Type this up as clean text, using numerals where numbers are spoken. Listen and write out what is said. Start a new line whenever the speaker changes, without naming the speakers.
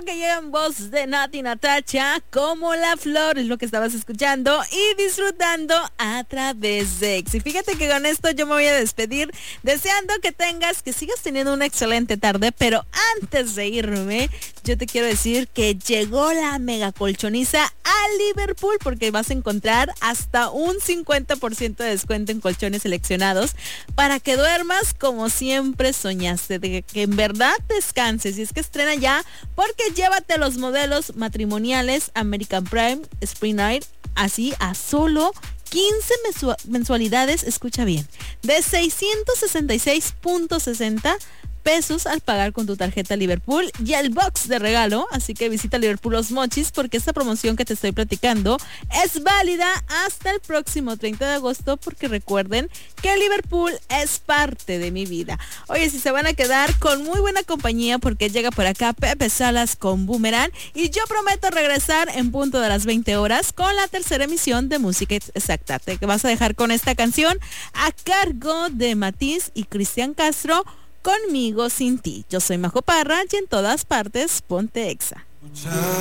que llega en voz de Nati Natacha, Como la flor, es lo que estabas escuchando y disfrutando a través de X. Y fíjate que con esto yo me voy a despedir, deseando que sigas teniendo una excelente tarde, pero antes de irme, yo te quiero decir que llegó la mega colchoniza a Liverpool, porque vas a encontrar hasta un 50% de descuento en colchones seleccionados para que duermas como siempre soñaste, de que en verdad descanses. Y es que estrena ya, porque llévate los modelos matrimoniales American Prime Spring Night así a solo 15 mensualidades, escucha bien, de 666.60 pesos al pagar con tu tarjeta Liverpool y el box de regalo. Así que visita Liverpool Los Mochis, porque esta promoción que te estoy platicando es válida hasta el próximo 30 de agosto, porque recuerden que Liverpool es parte de mi vida. Oye, si se van a quedar con muy buena compañía, porque llega por acá Pepe Salas con Boomerang, y yo prometo regresar en punto de las 20 horas con la tercera emisión de Música Exacta. Te vas a dejar con esta canción a cargo de Matiz y Cristian Castro, Conmigo sin ti. Yo soy Majo Parra y en todas partes ponte Exa.